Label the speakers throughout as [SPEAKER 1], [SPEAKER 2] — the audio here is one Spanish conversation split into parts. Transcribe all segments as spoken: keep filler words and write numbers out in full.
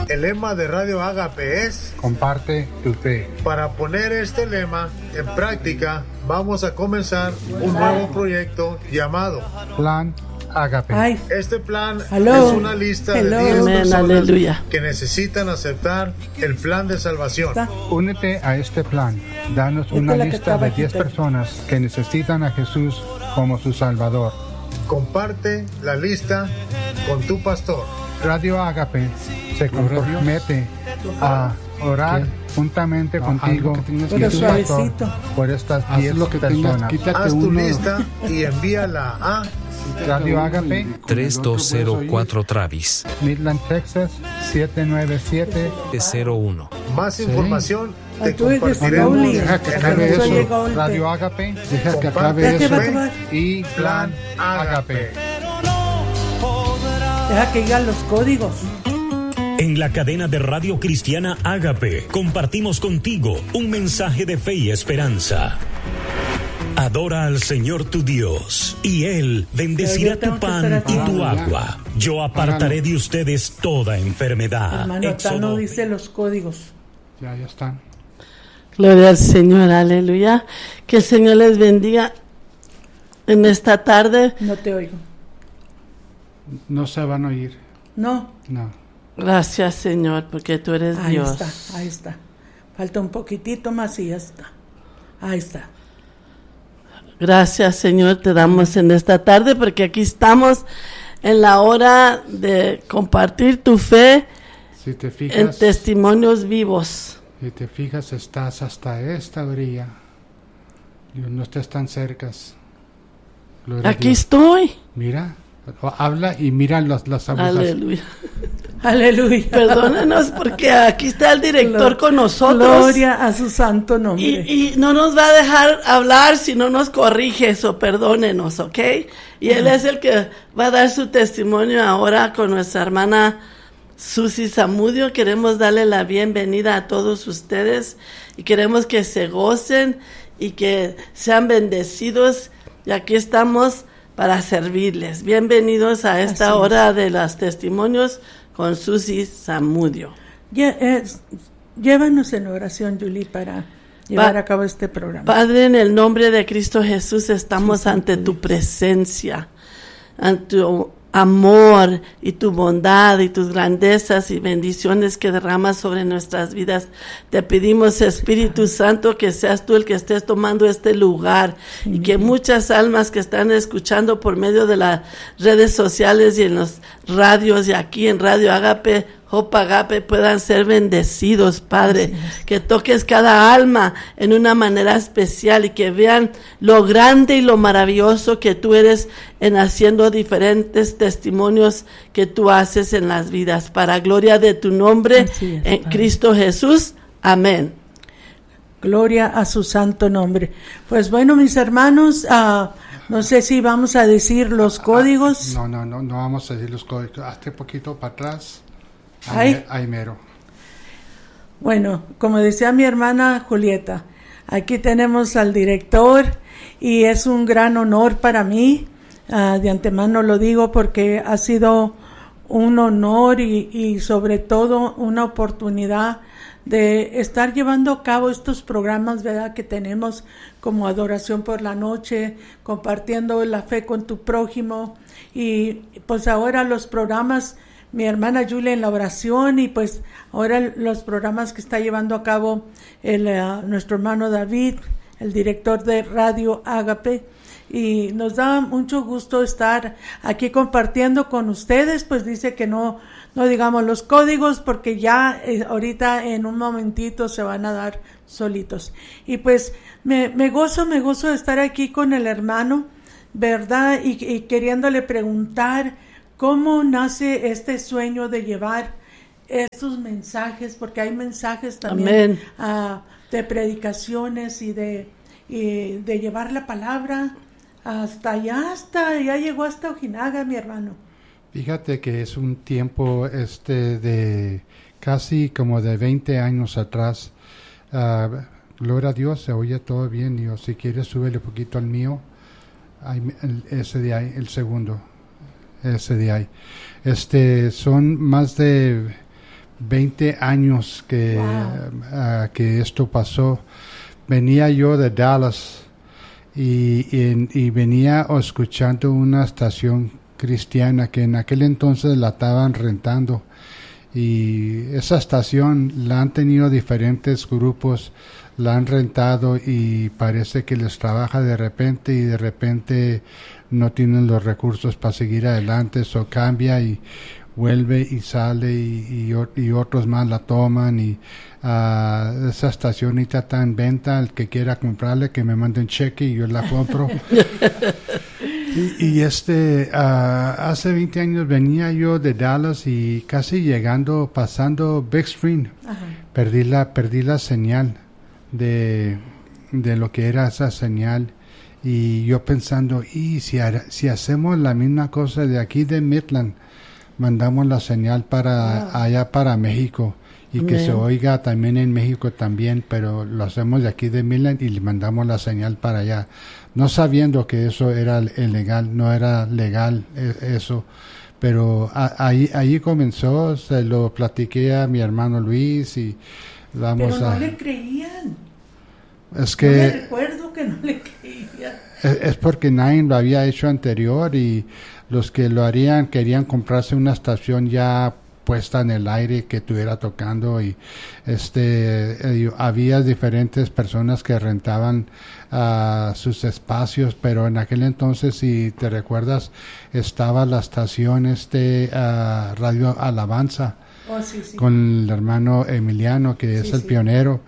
[SPEAKER 1] El lema de Radio Ágape es
[SPEAKER 2] comparte tu fe.
[SPEAKER 1] Para poner este lema en práctica, vamos a comenzar un nuevo proyecto llamado
[SPEAKER 2] Plan Ágape.
[SPEAKER 3] Ay.
[SPEAKER 1] Este plan
[SPEAKER 3] Hello.
[SPEAKER 1] es una lista
[SPEAKER 3] Hello.
[SPEAKER 1] de diez
[SPEAKER 4] Amén,
[SPEAKER 1] personas
[SPEAKER 4] aleluya.
[SPEAKER 1] que necesitan aceptar el plan de salvación.
[SPEAKER 3] Está.
[SPEAKER 2] Únete a este plan. Danos
[SPEAKER 3] Esta
[SPEAKER 2] una
[SPEAKER 3] es la que
[SPEAKER 2] lista de
[SPEAKER 3] estaba
[SPEAKER 2] diez
[SPEAKER 3] aquí.
[SPEAKER 2] personas que necesitan a Jesús como su Salvador.
[SPEAKER 1] Comparte la lista con tu pastor.
[SPEAKER 2] Radio Ágape se compromete a orar juntamente
[SPEAKER 5] No,
[SPEAKER 2] contigo
[SPEAKER 5] haz lo que tengas
[SPEAKER 2] y
[SPEAKER 3] que
[SPEAKER 2] tu
[SPEAKER 3] hacer.
[SPEAKER 2] pastor
[SPEAKER 3] Suavecito.
[SPEAKER 2] por estas
[SPEAKER 5] Haz
[SPEAKER 2] diez
[SPEAKER 5] lo que tengas,
[SPEAKER 2] personas.
[SPEAKER 5] quítate
[SPEAKER 1] Haz tu
[SPEAKER 5] uno.
[SPEAKER 1] lista y envíala a
[SPEAKER 2] Radio Ágape,
[SPEAKER 6] tres dos cero cuatro Travis
[SPEAKER 2] Midland, Texas, siete nueve siete.
[SPEAKER 6] cero uno.
[SPEAKER 1] más
[SPEAKER 5] Sí.
[SPEAKER 1] información. Te
[SPEAKER 3] Ah, tú eres
[SPEAKER 1] compartiremos
[SPEAKER 3] Gauli.
[SPEAKER 5] Deja que
[SPEAKER 1] en
[SPEAKER 5] acabe
[SPEAKER 1] el
[SPEAKER 5] eso.
[SPEAKER 3] Soy Gauli.
[SPEAKER 2] Radio Ágape
[SPEAKER 5] Deja que acabe
[SPEAKER 3] Ya te
[SPEAKER 5] eso.
[SPEAKER 3] va a acabar.
[SPEAKER 2] y Plan Ágape.
[SPEAKER 3] Deja que digan los códigos.
[SPEAKER 7] En la cadena de Radio Cristiana Ágape compartimos contigo un mensaje de fe y esperanza. Adora al Señor tu Dios, y Él bendecirá
[SPEAKER 3] Pero yo tengo
[SPEAKER 7] tu
[SPEAKER 3] que
[SPEAKER 7] pan
[SPEAKER 3] estar
[SPEAKER 7] y
[SPEAKER 3] aquí.
[SPEAKER 7] tu
[SPEAKER 5] Ah, ya.
[SPEAKER 7] agua. Yo apartaré de ustedes toda enfermedad.
[SPEAKER 3] Hermano, acá
[SPEAKER 7] Éxodo
[SPEAKER 3] no dice los códigos.
[SPEAKER 5] Ya, ya están.
[SPEAKER 4] Gloria al Señor, aleluya. Que el Señor les bendiga en esta tarde.
[SPEAKER 3] No te oigo.
[SPEAKER 5] No se van a oír.
[SPEAKER 3] No.
[SPEAKER 5] No.
[SPEAKER 4] Gracias, Señor, porque tú eres
[SPEAKER 3] Ahí
[SPEAKER 4] Dios.
[SPEAKER 3] está, ahí está. Falta un poquitito más y ya está. Ahí está.
[SPEAKER 4] Gracias, Señor, te damos en esta tarde porque aquí estamos en la hora de compartir tu fe
[SPEAKER 5] Si te
[SPEAKER 4] en
[SPEAKER 5] fijas,
[SPEAKER 4] testimonios vivos.
[SPEAKER 5] si te fijas, estás hasta esta orilla. Dios, no estés tan cerca. Gloria a
[SPEAKER 4] Aquí
[SPEAKER 5] Dios.
[SPEAKER 4] estoy.
[SPEAKER 5] Mira, habla y mira las, las agujas.
[SPEAKER 4] Aleluya.
[SPEAKER 3] Aleluya.
[SPEAKER 4] Perdónenos porque aquí está el director
[SPEAKER 3] Glo-
[SPEAKER 4] con nosotros.
[SPEAKER 3] Gloria a su santo nombre.
[SPEAKER 4] Y, y no nos va a dejar hablar si no nos corrige eso, perdónenos, ¿ok? Y él es el que va a dar su testimonio ahora con nuestra hermana Susi Zamudio. Queremos darle la bienvenida a todos ustedes y queremos que se gocen y que sean bendecidos. Y aquí estamos para servirles. Bienvenidos a esta
[SPEAKER 3] Así es.
[SPEAKER 4] hora de los testimonios con Susi Zamudio.
[SPEAKER 3] Lle- eh, llévanos en oración, Julie, para llevar a cabo este programa.
[SPEAKER 4] Padre, en el nombre de Cristo Jesús estamos ante tu presencia, ante tu amor y tu bondad y tus grandezas y bendiciones que derramas sobre nuestras vidas. Te pedimos, Espíritu Santo, que seas tú el que estés tomando este lugar y que muchas almas que están escuchando por medio de las redes sociales y en los radios y aquí en Radio Ágape, Hope Agape, puedan ser bendecidos, Padre, que toques cada alma en una manera especial y que vean lo grande y lo maravilloso que tú eres en haciendo diferentes testimonios que tú haces en las vidas, para gloria de tu nombre,
[SPEAKER 3] Así es,
[SPEAKER 4] en
[SPEAKER 3] Padre.
[SPEAKER 4] Cristo Jesús. Amén.
[SPEAKER 3] Gloria a su santo nombre. Pues bueno, mis hermanos, ah, no sé si vamos a decir los códigos.
[SPEAKER 5] No, no, no, no vamos a decir los códigos. Hazte poquito para atrás.
[SPEAKER 3] Ay.
[SPEAKER 5] Ahí, ahí mero.
[SPEAKER 3] Bueno, como decía mi hermana Julieta, aquí tenemos al director y es un gran honor para mí. Ah, de antemano lo digo porque ha sido un honor y, y sobre todo una oportunidad de estar llevando a cabo estos programas, ¿verdad?, que tenemos como Adoración por la Noche, compartiendo la fe con tu prójimo, y pues ahora los programas, mi hermana Julia en la oración, y pues ahora los programas que está llevando a cabo el, uh, nuestro hermano David, el director de Radio Ágape, y nos da mucho gusto estar aquí compartiendo con ustedes. Pues dice que no, no digamos los códigos porque ya eh, ahorita en un momentito se van a dar solitos. Y pues me, me gozo, me gozo de estar aquí con el hermano, ¿verdad? Y, y queriéndole preguntar cómo nace este sueño de llevar estos mensajes, porque hay mensajes también uh, de predicaciones y de, y de llevar la palabra hasta allá, hasta ya llegó hasta Ojinaga, mi hermano.
[SPEAKER 5] Fíjate que es un tiempo este de casi como de veinte años atrás. Uh, gloria a Dios, se oye todo bien. Y si quieres, súbele un poquito al mío. Ahí, el, ese de ahí, el segundo. Ese de ahí. Este, son más de veinte años que,
[SPEAKER 3] Wow.
[SPEAKER 5] uh, que esto pasó. Venía yo de Dallas y, y, y venía escuchando una estación cristiana que en aquel entonces la estaban rentando, y esa estación la han tenido diferentes grupos, la han rentado y parece que les trabaja de repente y de repente no tienen los recursos para seguir adelante, eso cambia y vuelve y sale y, y, y otros más la toman, y uh, esa estación está en venta, el que quiera comprarle que me mande un cheque y yo la compro. y, y este uh, hace veinte años venía yo de Dallas y casi llegando, pasando Big Spring,
[SPEAKER 3] Ajá.
[SPEAKER 5] perdí la perdí la señal de, de lo que era esa señal, y yo pensando, y si, si hacemos la misma cosa de aquí de Midland, mandamos la señal para
[SPEAKER 3] Wow.
[SPEAKER 5] allá para México y que
[SPEAKER 4] Bien.
[SPEAKER 5] se oiga también en México también, pero lo hacemos de aquí de Midland y le mandamos la señal para allá, no sabiendo que eso era ilegal, no era legal eh, eso, pero a, ahí ahí comenzó, se lo platiqué a mi hermano Luis y vamos
[SPEAKER 3] Pero no
[SPEAKER 5] a
[SPEAKER 3] le creían.
[SPEAKER 5] es
[SPEAKER 3] Yo me
[SPEAKER 5] que
[SPEAKER 3] recuerdo que no le creían.
[SPEAKER 5] es, es porque nadie lo había hecho anterior, y los que lo harían querían comprarse una estación ya puesta en el aire que estuviera tocando, y este eh, había diferentes personas que rentaban uh, sus espacios, pero en aquel entonces, si te recuerdas, estaba la estación este uh, Radio Alabanza,
[SPEAKER 3] Oh, sí, sí.
[SPEAKER 5] con el hermano Emiliano, que es
[SPEAKER 3] Sí,
[SPEAKER 5] el
[SPEAKER 3] sí.
[SPEAKER 5] pionero.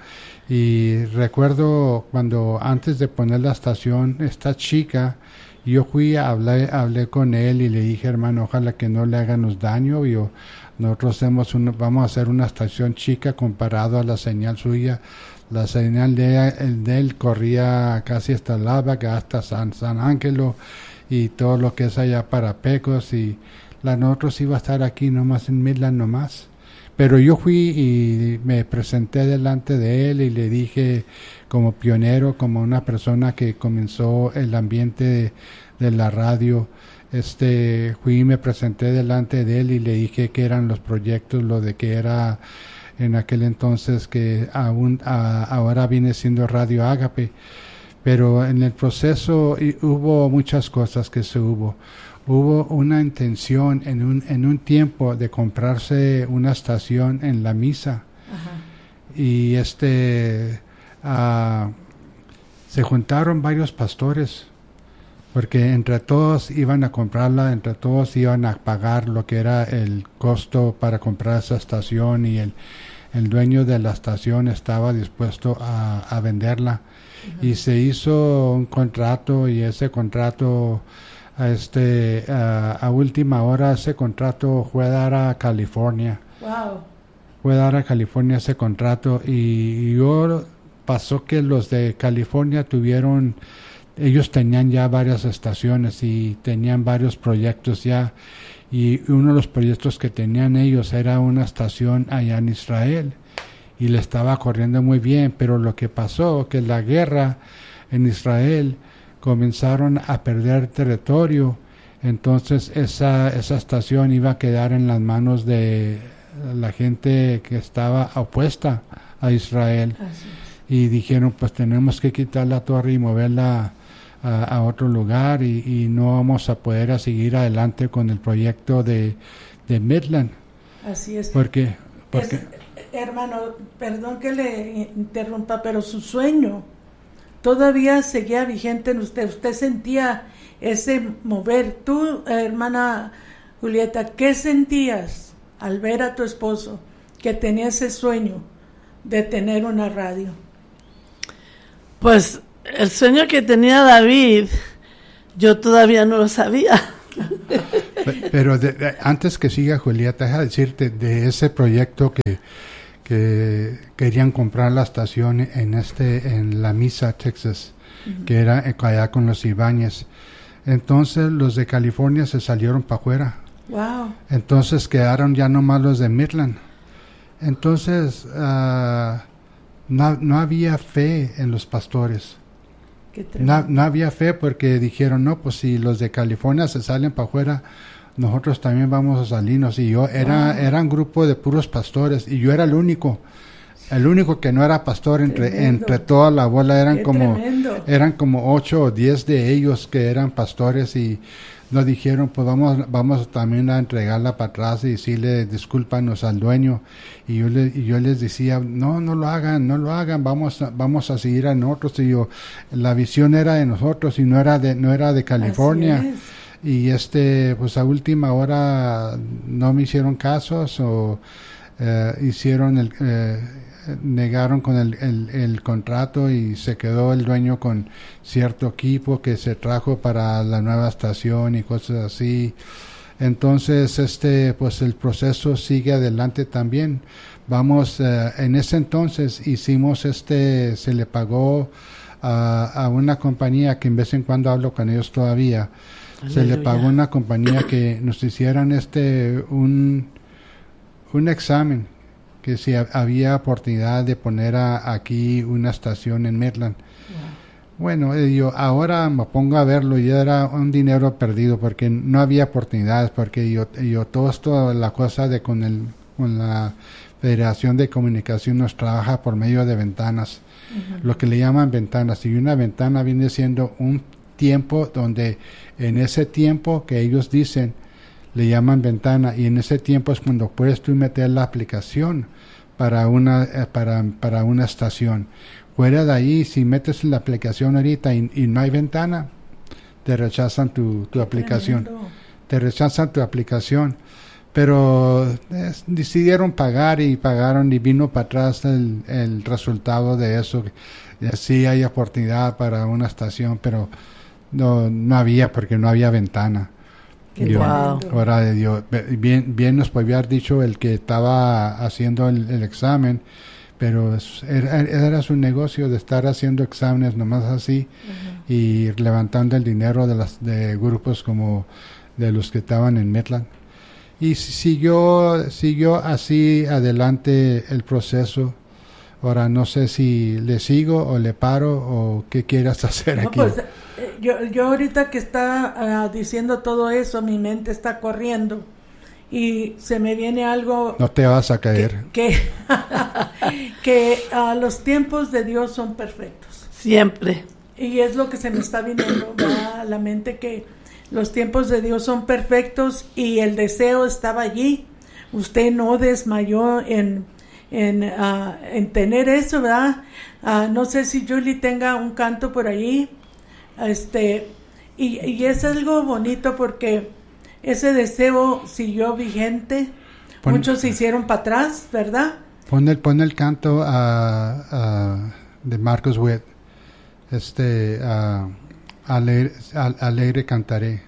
[SPEAKER 5] Y recuerdo cuando antes de poner la estación, esta chica, yo fui, hablé, hablé con él y le dije, hermano, ojalá que no le háganos daño. Yo, nosotros hacemos una, vamos a hacer una estación chica comparado a la señal suya. La señal de, el de él corría casi hasta Lavaca, hasta San, San Ángelo y todo lo que es allá para Pecos, y la nosotros iba a estar aquí nomás en Midland nomás. Pero yo fui y me presenté delante de él y le dije, como pionero, como una persona que comenzó el ambiente de, de la radio, este fui y me presenté delante de él y le dije que eran los proyectos, lo de que era en aquel entonces, que aún a, ahora viene siendo Radio Ágape. Pero en el proceso y, hubo muchas cosas que se hubo. Hubo una intención en un en un tiempo de comprarse una estación en La Misa.
[SPEAKER 3] Ajá.
[SPEAKER 5] Y este uh, se juntaron varios pastores, porque entre todos iban a comprarla, entre todos iban a pagar lo que era el costo para comprar esa estación, y el, el dueño de la estación estaba dispuesto a, a venderla. Uh-huh. Y se hizo un contrato, y ese contrato a este uh, a última hora ese contrato fue a dar a California.
[SPEAKER 3] Wow.
[SPEAKER 5] Fue a dar a California ese contrato, y yo pasó que los de California tuvieron, ellos tenían ya varias estaciones y tenían varios proyectos ya, y uno de los proyectos que tenían ellos era una estación allá en Israel, y le estaba corriendo muy bien, pero lo que pasó que la guerra en Israel comenzaron a perder territorio, entonces esa esa estación iba a quedar en las manos de la gente que estaba opuesta a Israel.
[SPEAKER 3] Así es.
[SPEAKER 5] Y dijeron, pues tenemos que quitar la torre y moverla a, a otro lugar, y, y no vamos a poder a seguir adelante con el proyecto de, de Midland.
[SPEAKER 3] Así es.
[SPEAKER 5] Porque, porque
[SPEAKER 3] Es, hermano, perdón que le interrumpa, pero su sueño todavía seguía vigente en usted. Usted sentía ese mover. Tú, hermana Julieta, ¿qué sentías al ver a tu esposo que tenía ese sueño de tener una radio?
[SPEAKER 4] Pues el sueño que tenía David, yo todavía no lo sabía.
[SPEAKER 5] pero de, de, antes que siga, Julieta, deja decirte de ese proyecto que que querían comprar la estación en este en La Misa, Texas, uh-huh. que era allá con los Ibáñez. Entonces los de California se salieron para afuera.
[SPEAKER 3] Wow.
[SPEAKER 5] Entonces quedaron ya nomás los de Midland. Entonces uh, no, no había fe en los pastores.
[SPEAKER 3] Qué
[SPEAKER 5] no, no había fe, porque dijeron, no, pues si los de California se salen para afuera, nosotros también vamos a salirnos. Y yo era, wow. era un grupo de puros pastores y yo era el único, el único que no era pastor entre, entre toda la bola. Eran Qué como, tremendo. eran como ocho o diez de ellos que eran pastores y nos dijeron, pues vamos, vamos también a entregarla para atrás y decirle discúlpanos al dueño. Y yo, le, y yo les decía, no, no lo hagan, no lo hagan, vamos a, vamos a seguir a nosotros. Y yo, la visión era de nosotros y no era de, no era de California. Y este, pues a última hora no me hicieron casos o eh, hicieron el, eh, negaron con el, el, el contrato y se quedó el dueño con cierto equipo que se trajo para la nueva estación y cosas así. Entonces, este, pues el proceso sigue adelante también. Vamos, eh, en ese entonces hicimos este, se le pagó a, a una compañía que en vez en cuando hablo con ellos todavía. Aleluya. Se le pagó una compañía que nos hicieran este, un, un examen, que si había oportunidad de poner a, aquí una estación en Midland. Wow. Bueno, eh, yo ahora me pongo a verlo y era un dinero perdido porque no había oportunidades, porque yo, yo todo esto, la cosa de con el, con la Federación de Comunicación nos trabaja por medio de ventanas, uh-huh. lo que le llaman ventanas, y una ventana viene siendo un tiempo donde en ese tiempo que ellos dicen le llaman ventana, y en ese tiempo es cuando puedes tú meter la aplicación para una eh, para para una estación. Fuera de ahí, si metes la aplicación ahorita y, y no hay ventana, te rechazan tu, tu aplicación. Tremendo. Te rechazan tu aplicación. Pero eh, decidieron pagar y pagaron y vino para atrás el, el resultado de eso. Sí hay oportunidad para una estación, pero no, no había porque no había ventana. Dios, wow. Ahora de Dios, bien, bien nos podía haber dicho el que estaba haciendo el, el examen, pero era, era su negocio de estar haciendo exámenes nomás así, uh-huh. y levantando el dinero de las de grupos como de los que estaban en Midland. Y siguió, siguió así adelante el proceso. Ahora no sé si le sigo o le paro o qué quieras hacer no, aquí.
[SPEAKER 3] Pues, eh, yo, yo ahorita que está uh, diciendo todo eso, mi mente está corriendo y se me viene algo.
[SPEAKER 5] No te vas a caer.
[SPEAKER 3] Que, que, que uh, los tiempos de Dios son perfectos.
[SPEAKER 4] Siempre.
[SPEAKER 3] Y es lo que se me está viniendo a la mente, que los tiempos de Dios son perfectos y el deseo estaba allí. Usted no desmayó en... En, uh, en tener eso, ¿verdad? Uh, no sé si Julie tenga un canto por ahí, este, y, y es algo bonito porque ese deseo siguió vigente. Pon, muchos se hicieron para atrás, ¿verdad?
[SPEAKER 5] Pon el, pon el canto uh, uh, de Marcos Witt, este, uh, alegre, alegre cantaré.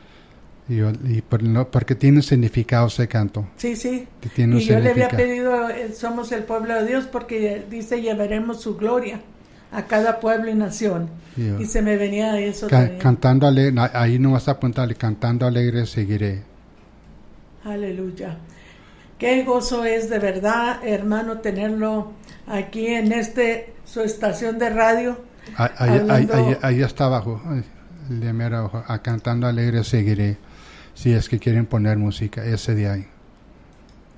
[SPEAKER 5] Y, yo, y por, no, porque tiene significado ese canto.
[SPEAKER 3] Sí, sí. Y yo le había pedido, eh, somos el pueblo de Dios, porque dice, llevaremos su gloria a cada pueblo y nación. Yo, y se me venía eso ca- también.
[SPEAKER 5] Cantando alegre, ahí no vas a apuntarle, cantando alegre seguiré.
[SPEAKER 3] Aleluya. Qué gozo es de verdad, hermano, tenerlo aquí en este su estación de radio.
[SPEAKER 5] Ahí, ahí, ahí, ahí, ahí está abajo, el de mero, cantando alegre seguiré. Si es que quieren poner música, ese de ahí.